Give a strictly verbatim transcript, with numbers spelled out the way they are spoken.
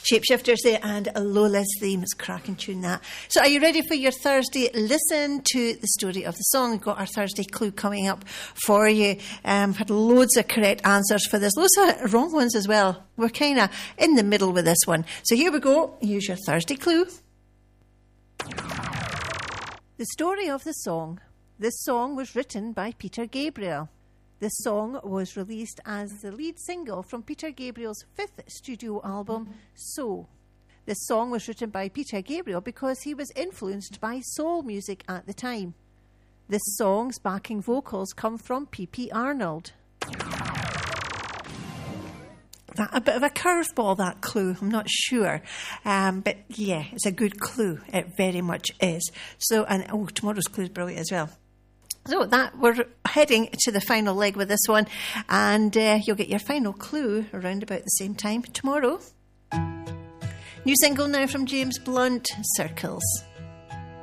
Shapeshifters there, and Lola's theme. It's a cracking tune, that. So are you ready for your Thursday listen to the story of the song? We've got our Thursday clue coming up for you. Um, had loads of correct answers for this, loads of wrong ones as well. We're kind of in the middle with this one. So here we go. Here's your Thursday clue. The story of the song. This song was written by Peter Gabriel. This song was released as the lead single from Peter Gabriel's fifth studio album, So. This song was written by Peter Gabriel because he was influenced by soul music at the time. This song's backing vocals come from P P Arnold. That, a bit of a curveball, that clue. I'm not sure. Um, but yeah, it's a good clue. It very much is. So, and oh, tomorrow's clue is brilliant as well. So that we're heading to the final leg with this one, and uh, you'll get your final clue around about the same time tomorrow. New single now from James Blunt, Circles.